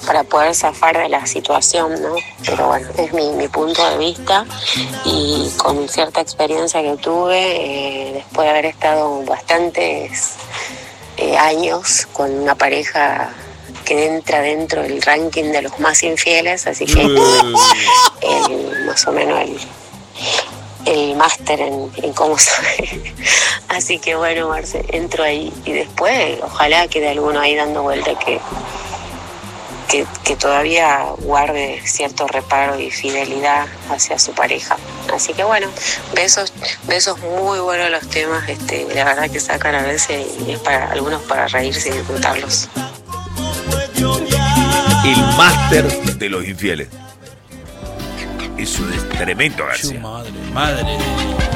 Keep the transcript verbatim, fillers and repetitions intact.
para poder zafar de la situación, ¿no? Pero bueno, es mi, mi punto de vista, y con cierta experiencia que tuve, eh, después de haber estado bastantes eh, años con una pareja que entra dentro del ranking de los más infieles, así que el, más o menos el, el máster en, en cómo saber. Así que bueno, Marce, entro ahí, y después ojalá quede alguno ahí dando vuelta que, que, que todavía guarde cierto reparo y fidelidad hacia su pareja. Así que bueno, besos, besos muy buenos los temas, este, la verdad que sacan a veces, y es para algunos para reírse y disfrutarlos. El máster de los infieles. Eso es tremendo, García. Madre, madre.